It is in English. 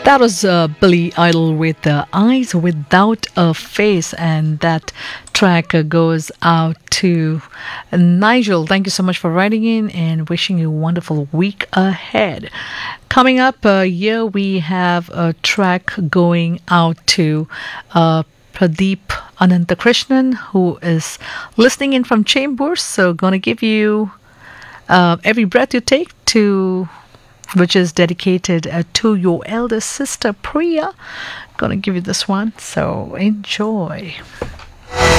That was Billy Idol with Eyes Without a Face, and that track goes out to Nigel. Thank you so much for writing in and wishing you a wonderful week ahead. Coming up here, we have a track going out to Pradeep Anantakrishnan, who is listening in from Chambers. So, gonna give you Every Breath You Take to which is dedicated to your elder sister Priya. Gonna give you this one, so enjoy.